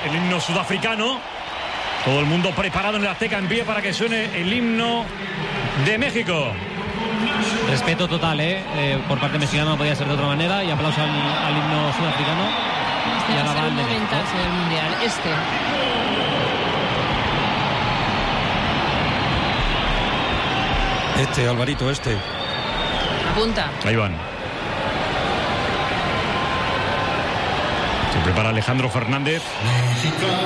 el himno sudafricano. Todo el mundo preparado en el Azteca en pie para que suene el himno de México. Respeto total, por parte mexicana, no podía ser de otra manera. Y aplauso al himno sudafricano. Este va a ser un momentazo del Mundial. Alvarito, Apunta. Ahí van. Se prepara Alejandro Fernández. México.